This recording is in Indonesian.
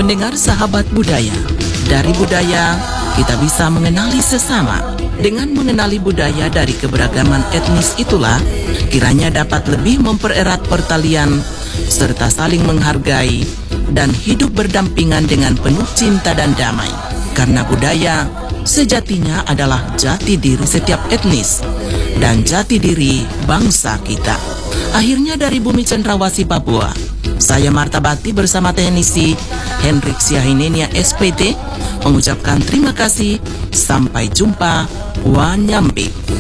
Pendengar sahabat budaya, dari budaya kita bisa mengenali sesama. Dengan mengenali budaya dari keberagaman etnis itulah kiranya dapat lebih mempererat pertalian serta saling menghargai dan hidup berdampingan dengan penuh cinta dan damai. Karena budaya sejatinya adalah jati diri setiap etnis dan jati diri bangsa kita. Akhirnya dari Bumi Cendrawasih Papua, saya Marta Bakti bersama teknisi Hendrik Siahinenia SPT mengucapkan terima kasih. Sampai jumpa. Wanyambi.